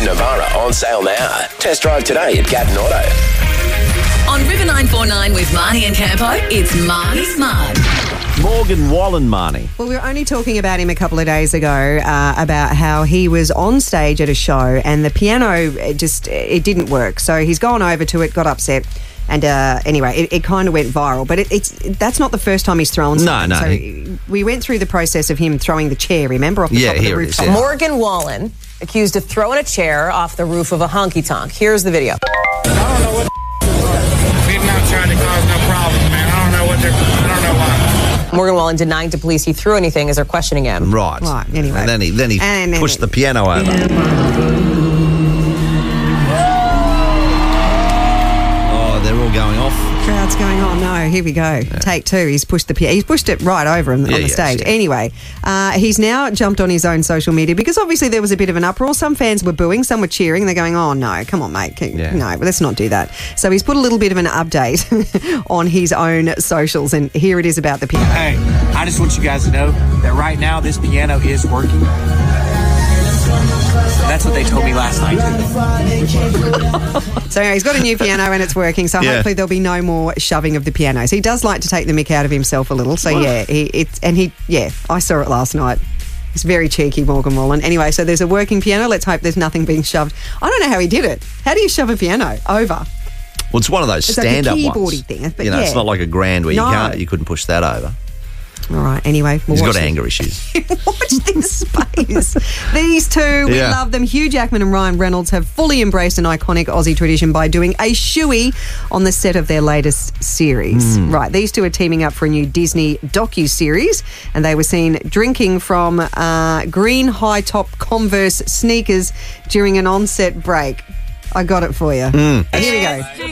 Navara on sale now. Test drive today at Gatton Auto. On River 949 with Marnie and Campo, it's Marnie's Mud. Morgan Wallen, Marnie. Well, we were only talking about him a couple of days ago about how he was on stage at a show and the piano it didn't work. So he's gone over to it, got upset. And anyway, it kind of went viral. But that's not the first time he's thrown something. No. So we went through the process of him throwing the chair, remember, off the top of the roof. Yeah. Morgan Wallen accused of throwing a chair off the roof of a honky-tonk. Here's the video. I don't know what he's not trying to cause no problem, man. I don't know why. Morgan Wallen denying to police he threw anything as they're questioning him. Right. Anyway. And then he pushed the piano over. Oh, they're all going off. Crowd's going on. No, here we go. Yeah. Take two. He's pushed it right over him on the stage. Yeah. Anyway, he's now jumped on his own social media because obviously there was a bit of an uproar. Some fans were booing, some were cheering. They're going, "Oh no, come on, mate, no, let's not do that." So he's put a little bit of an update on his own socials, and here it is about the piano. Hey, I just want you guys to know that right now this piano is working. That's what they told me last night. So he's got a new piano and it's working, so hopefully there'll be no more shoving of the piano. So he does like to take the mick out of himself a little. So I saw it last night. It's very cheeky, Morgan Wallen. Anyway, so there's a working piano. Let's hope there's nothing being shoved. I don't know how he did it. How do you shove a piano over? Well, it's one of those stand-up like a ones. keyboardy thing. But it's not like a grand where you couldn't push that over. All right, anyway. He's got anger issues. Watch this space. These two, we love them. Hugh Jackman and Ryan Reynolds have fully embraced an iconic Aussie tradition by doing a shoey on the set of their latest series. Right, these two are teaming up for a new Disney docu-series, and they were seen drinking from green high-top Converse sneakers during an on-set break. I got it for you. Here we go.